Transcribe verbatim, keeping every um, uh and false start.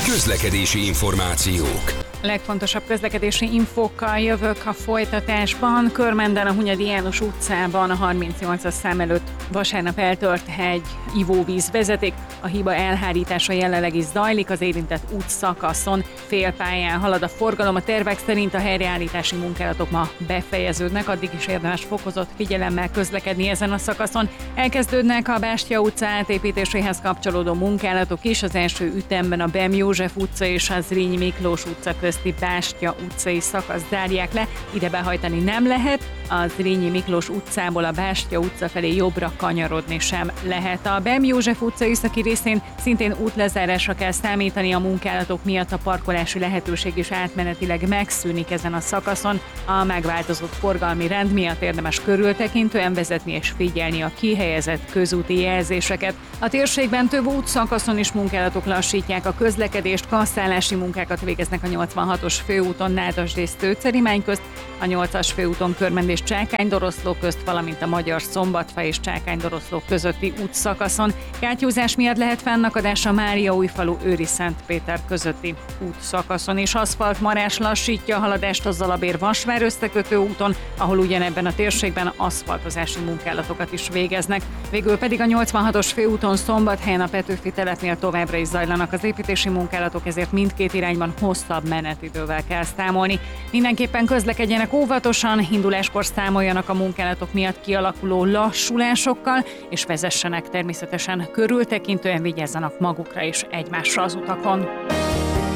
Közlekedési információk. Legfontosabb közlekedési infókkal jövök a folytatásban. Körmenden a Hunyadi János utcában a harmincnyolcas szám előtt vasárnap eltört egy ivóvíz vezeték. A hiba elhárítása jelenleg is zajlik, az érintett útszakaszon félpályán halad a forgalom. A tervek szerint a helyreállítási munkálatok ma befejeződnek, addig is érdemes fokozott figyelemmel közlekedni ezen a szakaszon. Elkezdődnek a Bástya utca átépítéséhez kapcsolódó munkálatok is. Az első ütemben a Bem József utca és a Zrínyi Miklós utca közti Bástya utcai szakasz zárják le. Ide behajtani nem lehet, a Zrínyi Miklós utcából a Bástya utca felé jobbra kanyarodni sem lehet. A Bem József utca északi részén szintén útlezárásra kell számítani, a munkálatok miatt a parkolási lehetőség is átmenetileg megszűnik ezen a szakaszon. A megváltozott forgalmi rend miatt érdemes körültekintően vezetni és figyelni a kihelyezett közúti jelzéseket. A térségben több útszakaszon is munkálatok lassítják a közlekedést, kasszálási munkákat végeznek a nyolcvanhatos főúton Nádasdész-Tőcerimány közt, a nyolcas főúton Körmend és Csákánydoroszló közt, valamint a Magyar Szombatfa és Csákánydoroszló közötti útszakaszon. Kátyúzás miatt lehet fennakadás a Máriaújfalu Őri-Szentpéter közötti útszakaszon, és aszfaltmarás lassítja a haladást a Zalabér-Vasvár összekötő úton, ahol ugyanebben a térségben aszfaltozási munkálatokat is végeznek. Végül pedig a nyolcvanhatos főúton Szombathelyen a Petőfi telepnél továbbra is zajlanak az építési munkálatok, ezért mindkét irányban hosszabb menetidővel kell számolni. Mindenképpen közlekedjenek óvatosan, induláskor számoljanak a munkálatok miatt kialakuló lassulásokkal, és vezessenek természetesen körültekintően, vigyázzanak magukra és egymásra az utakon.